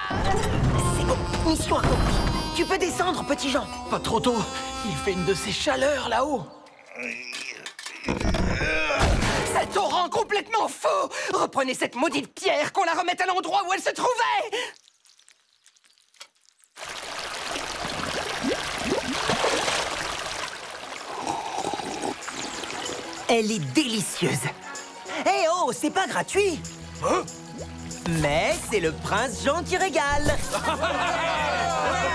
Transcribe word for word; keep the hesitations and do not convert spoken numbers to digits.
C'est bon, mission accomplie. Tu peux descendre, petit Jean. Pas trop tôt. Il fait une de ces chaleurs là-haut. Ça te rend complètement fou! Reprenez cette maudite pierre, qu'on la remette à l'endroit où elle se trouvait! Elle est délicieuse. Eh oh, c'est pas gratuit. Hein? Mais c'est le prince Jean qui régale.